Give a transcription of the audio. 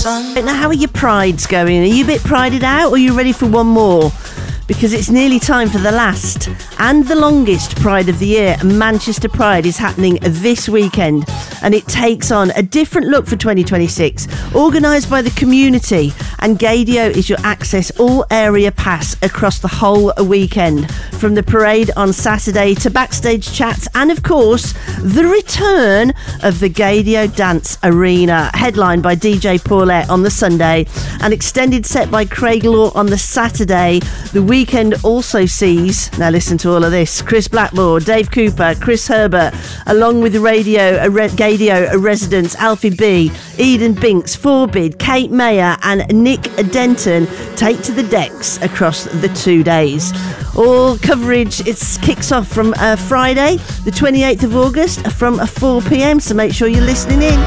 Now, how are your prides going? Are you a bit prided out, or are you ready for one more? Because it's nearly time for the last and the longest Pride of the year. Manchester Pride is happening this weekend, and it takes on a different look for 2026, organised by the community, and Gaydio is your access all area pass across the whole weekend, from the parade on Saturday to backstage chats and of course the return of the Gaydio Dance Arena, headlined by DJ Paulette on the Sunday, an extended set by Craig Law on the Saturday. The weekend also sees, now listen to all of this, Chris Blackmore, Dave Cooper, Chris Herbert, along with Gaydio residents Alfie B, Eden Binks, Forbid, Kate Mayer and Nick Denton take to the decks across the 2 days. All coverage, it kicks off from Friday the 28th of August from 4 p.m, so make sure you're listening in.